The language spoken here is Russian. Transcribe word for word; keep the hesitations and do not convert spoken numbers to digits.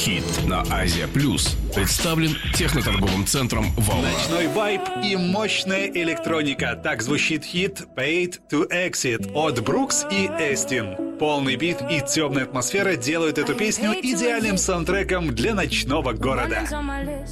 хит на Азия Плюс представлен техноторговым центром «Валла». Ночной вайб и мощная электроника. Так звучит хит «Paid to Exit» от Брукс и Эстин. Полный бит и темная атмосфера делают эту песню идеальным саундтреком для ночного города.